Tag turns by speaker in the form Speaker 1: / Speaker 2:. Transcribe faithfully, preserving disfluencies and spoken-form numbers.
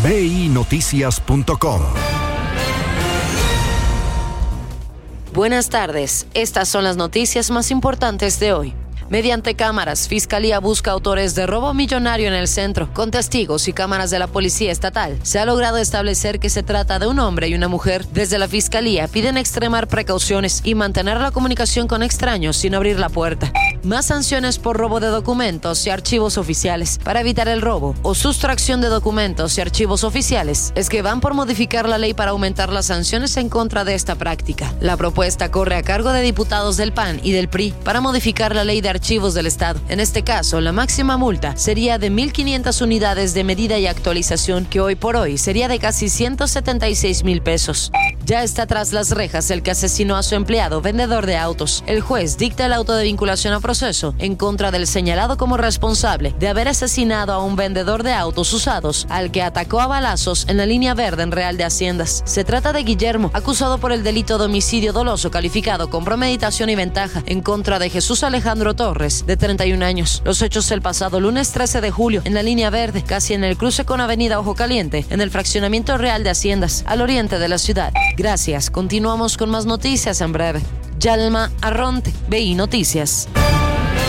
Speaker 1: B I Noticias punto com.
Speaker 2: Buenas tardes, estas son las noticias más importantes de hoy. Mediante cámaras, Fiscalía busca autores de robo millonario en el centro. Con testigos y cámaras de la Policía Estatal, se ha logrado establecer que se trata de un hombre y una mujer. Desde la Fiscalía piden extremar precauciones y mantener la comunicación con extraños sin abrir la puerta. Más sanciones por robo de documentos y archivos oficiales. Para evitar el robo o sustracción de documentos y archivos oficiales, es que van por modificar la ley para aumentar las sanciones en contra de esta práctica. La propuesta corre a cargo de diputados del P A N y del P R I para modificar la ley de archivos del Estado. En este caso, la máxima multa sería de mil quinientas unidades de medida y actualización, que hoy por hoy sería de casi ciento setenta y seis mil pesos. Ya está tras las rejas el que asesinó a su empleado vendedor de autos. El juez dicta el auto de vinculación a proceso en contra del señalado como responsable de haber asesinado a un vendedor de autos usados al que atacó a balazos en la línea verde en Real de Haciendas. Se trata de Guillermo, acusado por el delito de homicidio doloso calificado con premeditación y ventaja en contra de Jesús Alejandro Torres, de treinta y un años. Los hechos el pasado lunes trece de julio en la línea verde, casi en el cruce con Avenida Ojo Caliente, en el fraccionamiento Real de Haciendas, al oriente de la ciudad. Gracias, continuamos con más noticias en breve. Yalma Arronte, B I Noticias.